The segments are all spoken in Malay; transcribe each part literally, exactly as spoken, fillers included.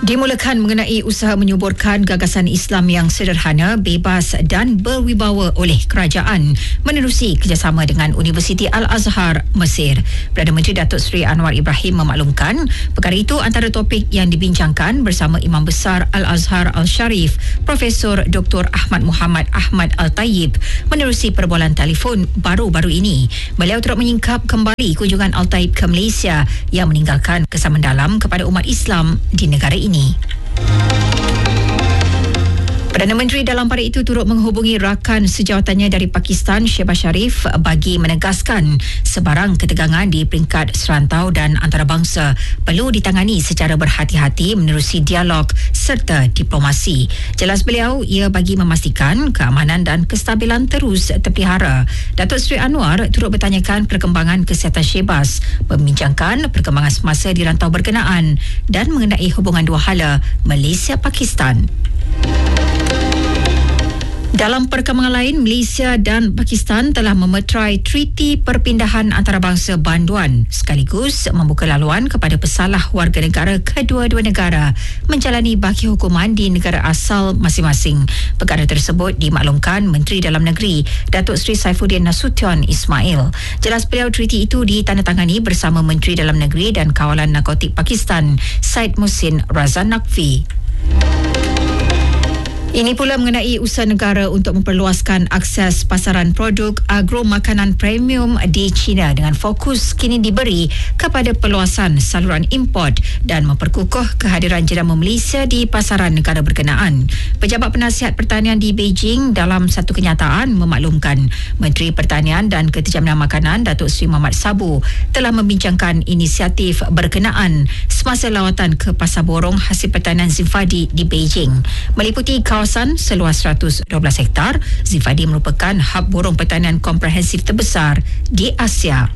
Dimulakan mengenai usaha menyuburkan gagasan Islam yang sederhana, bebas dan berwibawa oleh kerajaan menerusi kerjasama dengan Universiti Al-Azhar, Mesir. Perdana Menteri Datuk Seri Anwar Ibrahim memaklumkan perkara itu antara topik yang dibincangkan bersama Imam Besar Al-Azhar Al-Sharif, Profesor Doktor Ahmad Muhammad Ahmad Al-Tayyib menerusi perbualan telefon baru-baru ini. Beliau turut menyingkap kembali kunjungan Al-Tayyib ke Malaysia yang meninggalkan kesan mendalam kepada umat Islam di negara ini. Perdana Menteri dalam pada itu turut menghubungi rakan sejawatannya dari Pakistan, Shehbaz Sharif, bagi menegaskan sebarang ketegangan di peringkat serantau dan antarabangsa perlu ditangani secara berhati-hati menerusi dialog serta diplomasi. Jelas beliau, ia bagi memastikan keamanan dan kestabilan terus terpelihara. Datuk Seri Anwar turut bertanyakan perkembangan kesihatan Shehbaz, membincangkan perkembangan semasa di rantau berkenaan dan mengenai hubungan dua hala Malaysia-Pakistan. Dalam perkembangan lain, Malaysia dan Pakistan telah memeterai Treaty Perpindahan Antarabangsa Banduan sekaligus membuka laluan kepada pesalah warga negara kedua-dua negara menjalani baki hukuman di negara asal masing-masing. Perkara tersebut dimaklumkan Menteri Dalam Negeri Datuk Seri Saifuddin Nasution Ismail. Jelas beliau treaty itu ditandatangani bersama Menteri Dalam Negeri dan Kawalan Narkotik Pakistan Syed Muhsin Razan Naqvi. Ini pula mengenai usaha negara untuk memperluaskan akses pasaran produk agro makanan premium di China dengan fokus kini diberi kepada perluasan saluran import dan memperkukuh kehadiran jenama Malaysia di pasaran negara berkenaan. Pejabat Penasihat Pertanian di Beijing dalam satu kenyataan memaklumkan Menteri Pertanian dan Ketajaman Makanan Datuk Seri Muhammad Sabu telah membincangkan inisiatif berkenaan semasa lawatan ke Pasar Borong Hasil Pertanian Zinfadi di Beijing. Meliputi kawasan Kawasan seluas seratus dua belas hektar, Zinfadi merupakan hub borong pertanian komprehensif terbesar di Asia.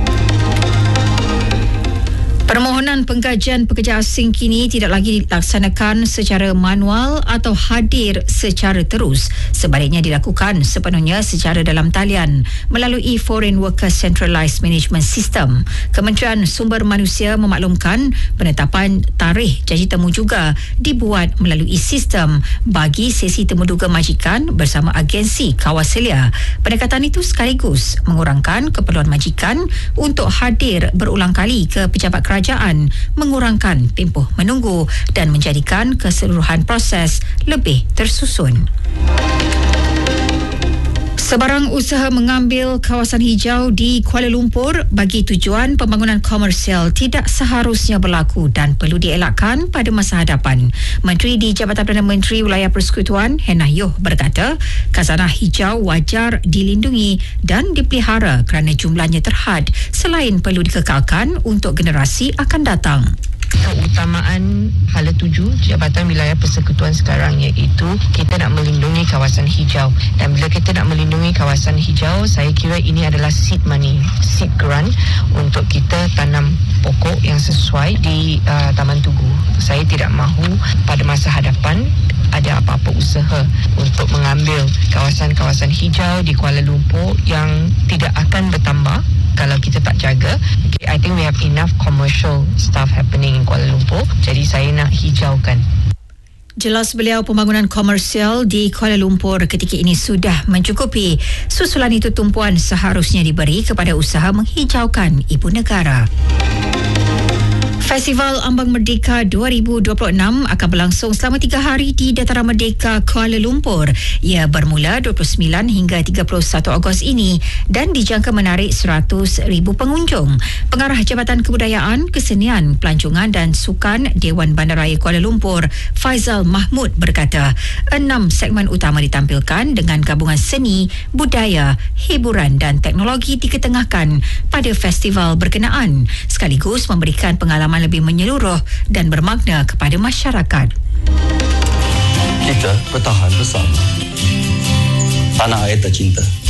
Permohonan penggajian pekerja asing kini tidak lagi dilaksanakan secara manual atau hadir secara terus. Sebaliknya dilakukan sepenuhnya secara dalam talian melalui Foreign Workers Centralised Management System. Kementerian Sumber Manusia memaklumkan penetapan tarikh janji temu juga dibuat melalui sistem bagi sesi temuduga majikan bersama agensi kawaselia. Pendekatan itu sekaligus mengurangkan keperluan majikan untuk hadir berulang kali ke pejabat kerajaan kerajaan, mengurangkan tempoh menunggu dan menjadikan keseluruhan proses lebih tersusun. Sebarang usaha mengambil kawasan hijau di Kuala Lumpur bagi tujuan pembangunan komersial tidak seharusnya berlaku dan perlu dielakkan pada masa hadapan. Menteri di Jabatan Perdana Menteri Wilayah Persekutuan, Hannah Yeoh berkata, khazanah hijau wajar dilindungi dan dipelihara kerana jumlahnya terhad selain perlu dikekalkan untuk generasi akan datang. Keutamaan hala tuju Jabatan Wilayah Persekutuan sekarang iaitu kita nak melindungi kawasan hijau, dan bila kita nak melindungi kawasan hijau, saya kira ini adalah seed money, seed grant untuk kita tanam pokok yang sesuai di uh, Taman Tugu. Saya tidak mahu pada masa hadapan ada apa-apa usaha untuk mengambil kawasan-kawasan hijau di Kuala Lumpur yang tidak akan bertambah kalau kita tak jaga. Okay, I think we have enough commercial stuff happening in Kuala Lumpur. Jadi saya nak hijaukan. Jelas beliau, pembangunan komersial di Kuala Lumpur ketika ini sudah mencukupi. Susulan itu tumpuan seharusnya diberi kepada usaha menghijaukan ibu negara. Festival Ambang Merdeka dua ribu dua puluh enam akan berlangsung selama tiga hari di Dataran Merdeka Kuala Lumpur. Ia bermula dua puluh sembilan hingga tiga puluh satu Ogos ini dan dijangka menarik seratus ribu pengunjung. Pengarah Jabatan Kebudayaan, Kesenian, Pelancongan dan Sukan Dewan Bandaraya Kuala Lumpur, Faizal Mahmud berkata, enam segmen utama ditampilkan dengan gabungan seni, budaya, hiburan dan teknologi diketengahkan pada festival berkenaan, sekaligus memberikan pengalaman lebih menyeluruh dan bermakna kepada masyarakat. Kita bertahan bersama. Tanah air tercinta.